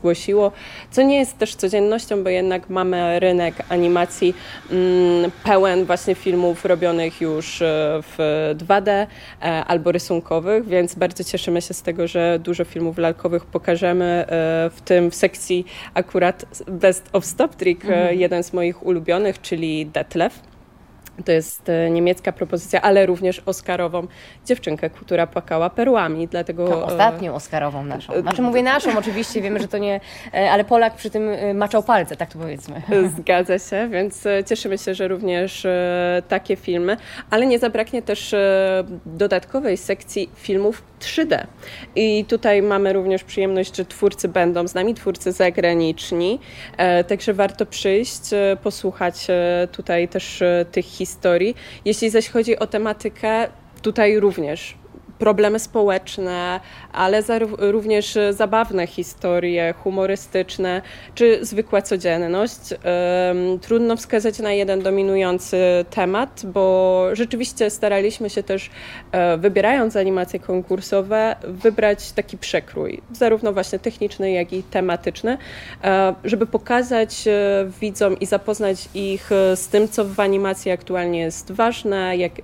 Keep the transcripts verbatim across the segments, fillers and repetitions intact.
zgłosiło, co nie jest też codziennością, bo jednak mamy rynek animacji mm, pełen właśnie filmów robionych już w dwa D e, albo rysunkowych, więc bardzo cieszymy się z tego, że dużo filmów lalkowych pokażemy, e, w tym w sekcji akurat Best of Stop Trick, mhm. e, jeden z moich ulubionych, czyli Detlef. To jest niemiecka propozycja, ale również oscarową Dziewczynkę, która płakała perłami, dlatego... Tą ostatnią oscarową naszą. Znaczy mówię naszą, oczywiście, wiemy, że to nie... Ale Polak przy tym maczał palce, tak to powiedzmy. Zgadza się, więc cieszymy się, że również takie filmy, ale nie zabraknie też dodatkowej sekcji filmów trzy D. I tutaj mamy również przyjemność, że twórcy będą z nami, twórcy zagraniczni, także warto przyjść, posłuchać tutaj też tych historii. Historii. Jeśli zaś chodzi o tematykę, tutaj również problemy społeczne, ale również zabawne historie, humorystyczne, czy zwykła codzienność. Trudno wskazać na jeden dominujący temat, bo rzeczywiście staraliśmy się też, wybierając animacje konkursowe, wybrać taki przekrój, zarówno właśnie techniczny, jak i tematyczny, żeby pokazać widzom i zapoznać ich z tym, co w animacji aktualnie jest ważne, jak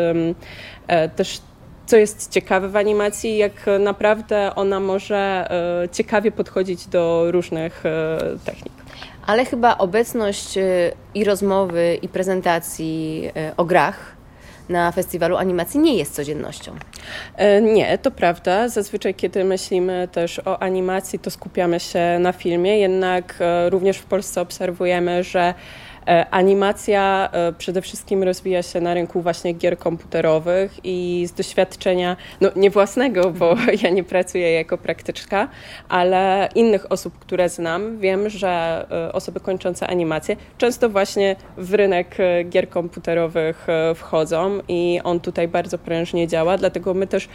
też co jest ciekawe w animacji, jak naprawdę ona może ciekawie podchodzić do różnych technik. Ale chyba obecność i rozmowy, i prezentacji o grach na festiwalu animacji nie jest codziennością. Nie, to prawda. Zazwyczaj, kiedy myślimy też o animacji, to skupiamy się na filmie, jednak również w Polsce obserwujemy, że animacja przede wszystkim rozwija się na rynku właśnie gier komputerowych i z doświadczenia, no nie własnego, bo ja nie pracuję jako praktyczka, ale innych osób, które znam, wiem, że osoby kończące animację często właśnie w rynek gier komputerowych wchodzą i on tutaj bardzo prężnie działa, dlatego my też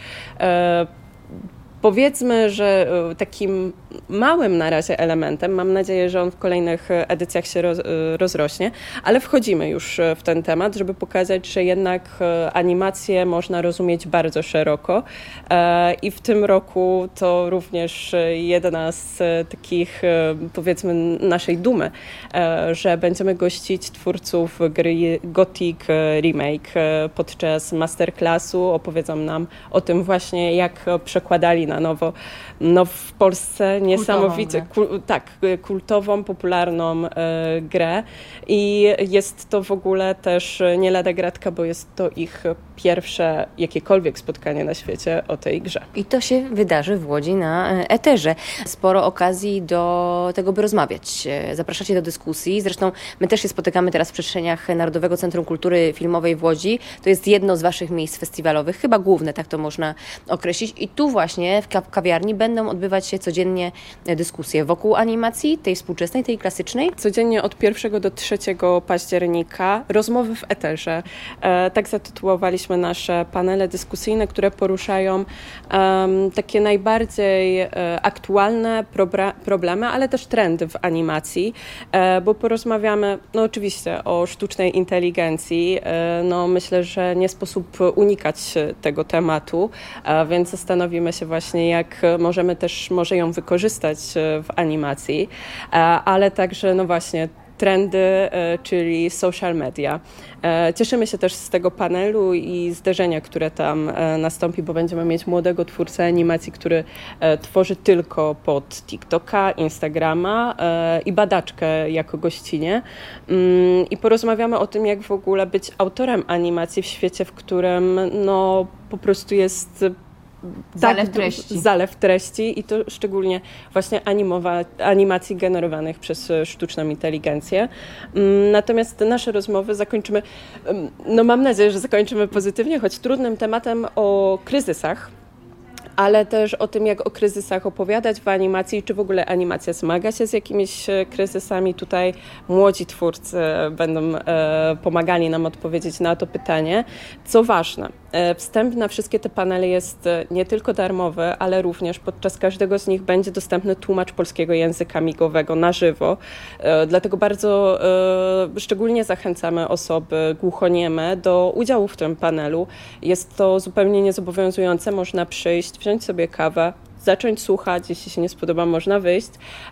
powiedzmy, że takim małym na razie elementem, mam nadzieję, że on w kolejnych edycjach się roz, rozrośnie, ale wchodzimy już w ten temat, żeby pokazać, że jednak animację można rozumieć bardzo szeroko i w tym roku to również jedna z takich, powiedzmy, naszej dumy, że będziemy gościć twórców gry Gothic Remake podczas masterclassu, opowiedzą nam o tym właśnie, jak przekładali na nowo, no w Polsce niesamowicie, kul, tak, kultową, popularną e, grę i jest to w ogóle też nie lada gratka, bo jest to ich pierwsze jakiekolwiek spotkanie na świecie o tej grze. I to się wydarzy w Łodzi na Eterze. Sporo okazji do tego, by rozmawiać. Zapraszacie do dyskusji. Zresztą my też się spotykamy teraz w przestrzeniach Narodowego Centrum Kultury Filmowej w Łodzi. To jest jedno z waszych miejsc festiwalowych, chyba główne, tak to można określić. I tu właśnie w kawiarni będą odbywać się codziennie dyskusje wokół animacji, tej współczesnej, tej klasycznej. Codziennie od pierwszego do trzeciego października rozmowy w Eterze. E, tak zatytułowaliśmy nasze panele dyskusyjne, które poruszają um, takie najbardziej e, aktualne probra- problemy, ale też trendy w animacji, e, bo porozmawiamy no oczywiście o sztucznej inteligencji. E, no myślę, że nie sposób unikać tego tematu, e, więc zastanowimy się właśnie, jak możemy też może ją wykorzystać w animacji, ale także no właśnie trendy, czyli social media. Cieszymy się też z tego panelu i zderzenia, które tam nastąpi, bo będziemy mieć młodego twórcę animacji, który tworzy tylko pod TikToka, Instagrama i badaczkę jako gościnie. I porozmawiamy o tym, jak w ogóle być autorem animacji w świecie, w którym no po prostu jest Zalew treści. Zalew treści i to szczególnie właśnie animowa, animacji generowanych przez sztuczną inteligencję. Natomiast nasze rozmowy zakończymy, no mam nadzieję, że zakończymy pozytywnie, choć trudnym tematem o kryzysach, ale też o tym, jak o kryzysach opowiadać w animacji, czy w ogóle animacja zmaga się z jakimiś kryzysami. Tutaj młodzi twórcy będą e, pomagali nam odpowiedzieć na to pytanie. Co ważne, e, wstęp na wszystkie te panele jest nie tylko darmowy, ale również podczas każdego z nich będzie dostępny tłumacz polskiego języka migowego na żywo. E, dlatego bardzo e, szczególnie zachęcamy osoby głuchonieme do udziału w tym panelu. Jest to zupełnie niezobowiązujące, można przyjść, wziąć sobie kawę, zacząć słuchać, jeśli się nie spodoba, można wyjść,